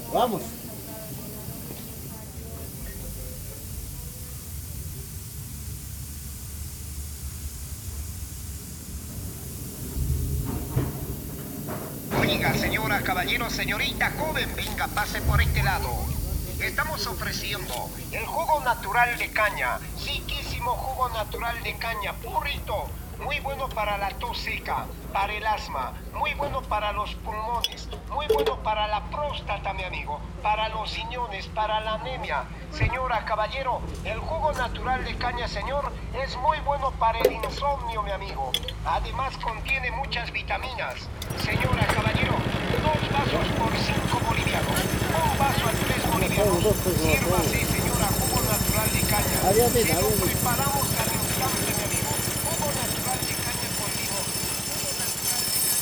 Vamos. Oiga, señora, caballero, señorita, joven, venga, pase por este lado. Estamos ofreciendo el jugo natural de caña, riquísimo jugo natural de caña, purito, muy bueno para la tos seca, para el asma, muy bueno para los pulmones, muy bueno para la próstata, mi amigo, para los riñones, para la anemia. Señora, caballero, el jugo natural de caña, señor, es muy bueno para el insomnio, mi amigo. Además contiene muchas vitaminas. Señora, caballero, 2 vasos por 5 bolivianos, un vaso a 3 bolivianos. Sírvase, señora, jugo natural de caña. Se lo preparamos